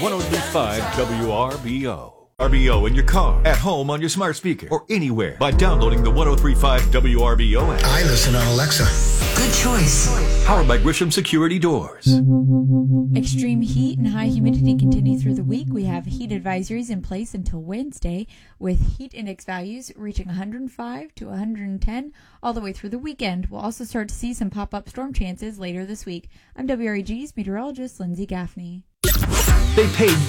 1035 WRBO. RBO in your car, at home on your smart speaker, or anywhere by downloading the 1035 WRBO app. I listen on Alexa. Good choice. Powered by Grisham Security Doors. Extreme heat and high humidity continue through the week. We have heat advisories in place until Wednesday, with heat index values reaching 105 to 110 all the way through the weekend. We'll also start to see some pop-up storm chances later this week. I'm WREG's meteorologist Lindsay Gaffney. They paid